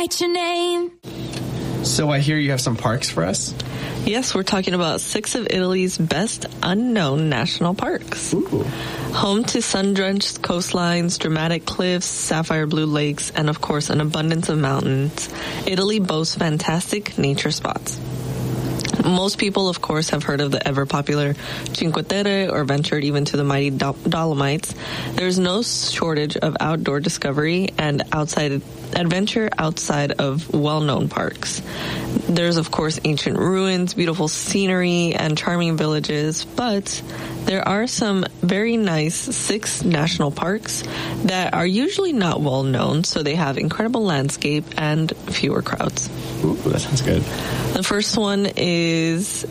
Write your name. So I hear you have some parks for us? Yes, we're talking about 6 of Italy's best unknown national parks. Ooh. Home to sun-drenched coastlines, dramatic cliffs, sapphire blue lakes, and of course an abundance of mountains, Italy boasts fantastic nature spots. Most people, of course, have heard of the ever-popular Cinque Terre or ventured even to the mighty Dolomites. There's no shortage of outdoor discovery and adventure outside of well-known parks. There's, of course, ancient ruins, beautiful scenery, and charming villages, but there are some very nice 6 national parks that are usually not well known, so they have incredible landscape and fewer crowds. Ooh, that sounds good. The first one is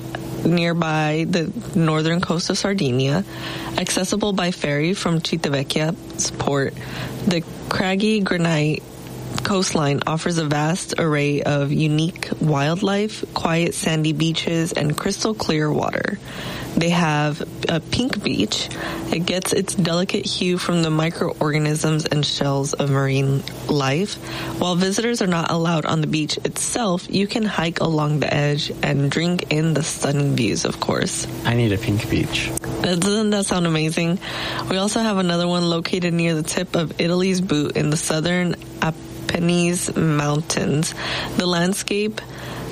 nearby the northern coast of Sardinia, accessible by ferry from Civitavecchia's port. The craggy granite coastline offers a vast array of unique wildlife, quiet sandy beaches, and crystal clear water. They have a pink beach. It gets its delicate hue from the microorganisms and shells of marine life. While visitors are not allowed on the beach itself, you can hike along the edge and drink in the stunning views, of course. I need a pink beach. Doesn't that sound amazing? We also have another one located near the tip of Italy's boot in the southern Apennines Mountains. The landscape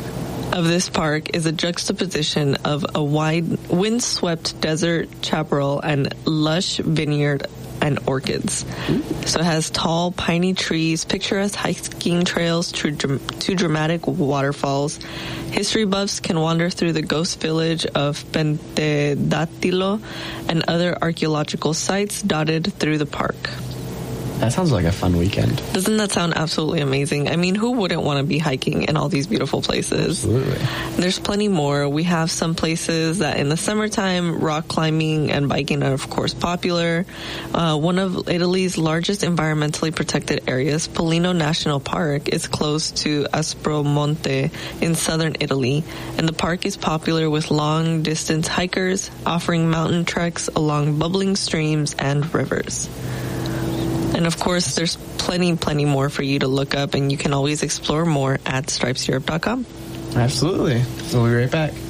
of this park is a juxtaposition of a wide, windswept desert chaparral and lush vineyard and orchids. So it has tall, piney trees, picturesque hiking trails to dramatic waterfalls. History buffs can wander through the ghost village of Pentedattilo and other archaeological sites dotted through the park. That sounds like a fun weekend. Doesn't that sound absolutely amazing? I mean, who wouldn't want to be hiking in all these beautiful places? Absolutely. There's plenty more. We have some places that in the summertime, rock climbing and biking are, of course, popular. One of Italy's largest environmentally protected areas, Pollino National Park, is close to Aspromonte in southern Italy, and the park is popular with long-distance hikers, offering mountain treks along bubbling streams and rivers. And of course, there's plenty more for you to look up, and you can always explore more at stripeseurope.com. Absolutely. We'll be right back.